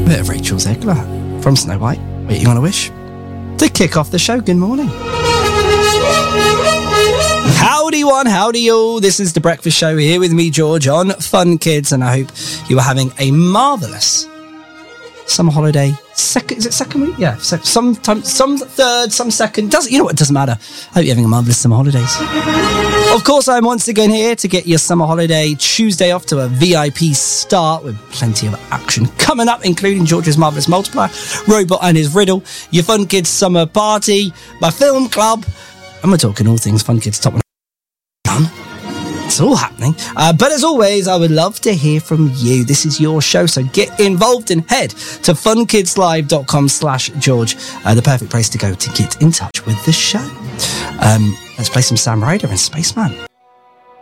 A bit of Rachel Zegler from Snow White, Waiting on a Wish. To kick off the show, good morning. Howdy one, howdy all. This is The Breakfast Show here with me, George, on Fun Kids, and I hope you are having a marvellous summer holiday. Is it second week? Yeah, some third, some second. You know what? It doesn't matter. I hope you're having a marvellous summer holidays. Of course, I'm once again here to get your summer holiday Tuesday off to a VIP start with plenty of action coming up, including George's Marvellous Multiplier, Robot and his Riddle, your Fun Kids Summer Party, my film club, and we're talking all things Fun Kids Top 1. It's all happening. But as always, I would love to hear from you. This is your show, so get involved and head to funkidslive.com/George, the perfect place to go to get in touch with the show. Let's play some Sam Ryder and Spaceman.